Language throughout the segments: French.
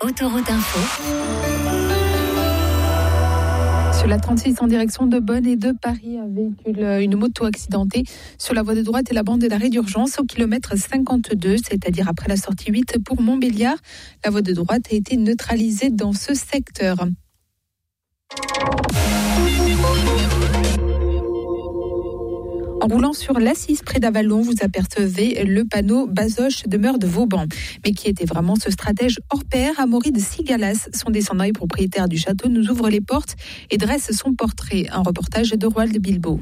Autoroute Info. Sur la 36 en direction de Bonn et de Paris, un véhicule, une moto accidentée sur la voie de droite et la bande d'arrêt d'urgence au kilomètre 52, c'est-à-dire après la sortie 8 pour Montbéliard. La voie de droite a été neutralisée dans ce secteur. En roulant sur l'A6 près d'Avallon, vous apercevez le panneau Bazoches demeure de Vauban. Mais qui était vraiment ce stratège hors pair? Amaury de Sigalas, son descendant et propriétaire du château, nous ouvre les portes et dresse son portrait. Un reportage de Roald Bilbao.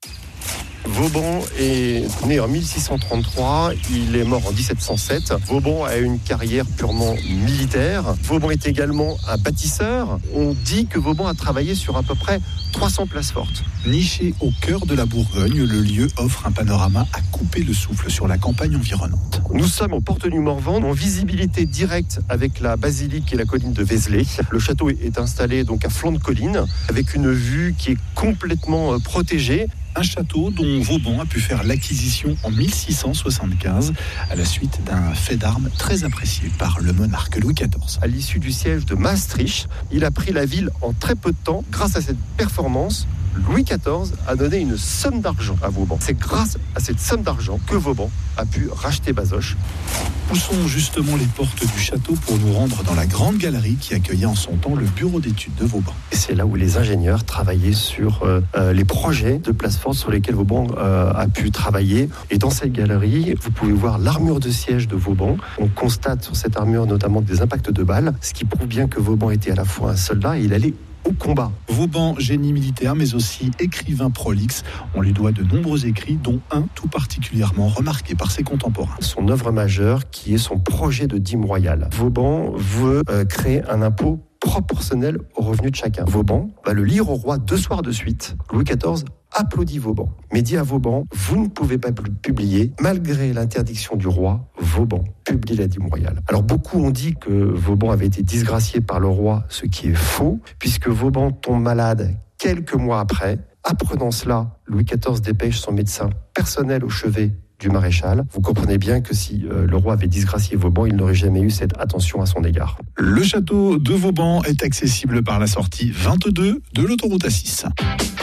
Vauban est né en 1633, il est mort en 1707. Vauban a une carrière purement militaire. Vauban est également un bâtisseur. On dit que Vauban a travaillé sur à peu près 300 places fortes. Niché au cœur de la Bourgogne, le lieu offre un panorama à couper le souffle sur la campagne environnante. Nous sommes en porte du Morvan, en visibilité directe avec la basilique et la colline de Vézelay. Le château est installé donc à flanc de colline, avec une vue qui est complètement protégée. Un château dont Vauban a pu faire l'acquisition en 1675 à la suite d'un fait d'armes très apprécié par le monarque Louis XIV. À l'issue du siège de Maastricht, il a pris la ville en très peu de temps. Grâce à cette performance, Louis XIV a donné une somme d'argent à Vauban. C'est grâce à cette somme d'argent que Vauban a pu racheter Bazoches. Poussons justement les portes du château pour nous rendre dans la grande galerie qui accueillait en son temps le bureau d'études de Vauban. Et c'est là où les ingénieurs travaillaient sur les projets de places fortes sur lesquels Vauban a pu travailler. Et dans cette galerie, vous pouvez voir l'armure de siège de Vauban. On constate sur cette armure notamment des impacts de balles, ce qui prouve bien que Vauban était à la fois un soldat et il allait au combat. Vauban, génie militaire, mais aussi écrivain prolixe. On lui doit de nombreux écrits, dont un tout particulièrement remarqué par ses contemporains. Son œuvre majeure, qui est son projet de dîme royale. Vauban veut créer un impôt proportionnel aux revenus de chacun. Vauban va le lire au roi 2 soirs de suite. Louis XIV applaudit Vauban, mais dit à Vauban, vous ne pouvez pas publier, malgré l'interdiction du roi, Vauban publie la dîme royale. Alors beaucoup ont dit que Vauban avait été disgracié par le roi, ce qui est faux, puisque Vauban tombe malade quelques mois après. Apprenant cela, Louis XIV dépêche son médecin personnel au chevet du maréchal. Vous comprenez bien que si le roi avait disgracié Vauban, il n'aurait jamais eu cette attention à son égard. Le château de Vauban est accessible par la sortie 22 de l'autoroute A6.